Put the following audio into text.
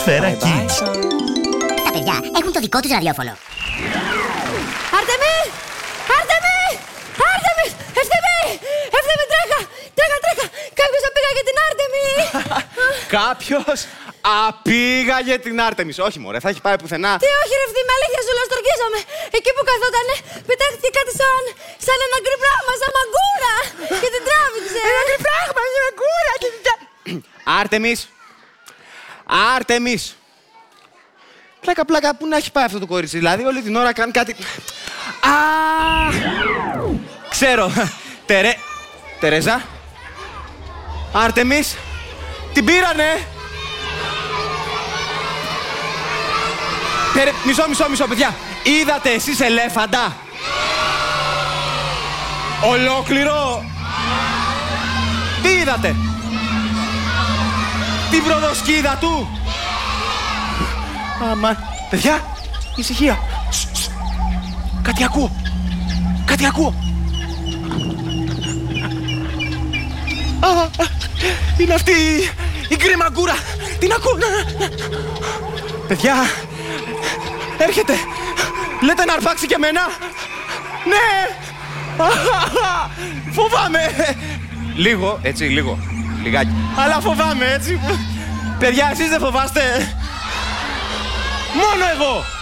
Σφαίρα Kids. Τα παιδιά έχουν το δικό τους ραδιόφωνο. Άρτεμι! Άρτεμι! Άρτεμι! Ευθύμη! Ευθύμη, τρέχα! Τρέχα, τρέχα! Κάποιος απήγαγε την Άρτεμι! Κάποιος απήγαγε την Άρτεμις. Όχι μωρέ, θα έχει πάει πουθενά. Τι όχι ρε Ευθύμη, αλήθεια σου λέω, στορκίζομαι. Εκεί που καθότανε, πετάχτηκε κάτι σαν ένα γκρι πράγμα, σαν μαγκούρα. Και την τράβηξε. Ένα γκρι πράγμα, σαν μαγκούρα και την τράβηξε. Άρτεμις! Άρτεμις! Πλάκα, πού να έχει πάει αυτό το κορίτσι, δηλαδή όλη την ώρα κάνει κάτι... Α! Ξέρω, Τερέζα, Άρτεμις, την πήρανε! Μισό, παιδιά, είδατε εσείς ελέφαντα? Ολόκληρο! Τι είδατε? Την προδοσκίδα του! Αμάν. Παιδιά, ησυχία. Κάτι ακούω. Είναι αυτή η γκριμαγκούρα. Την ακούω. Παιδιά, έρχεται. Λέτε να αρπάξει και εμένα. Ναι. Φοβάμαι. Λίγο, έτσι, λιγάκι. Αλλά φοβάμαι, έτσι. Παιδιά, εσείς δεν φοβάστε? Μόνο εγώ!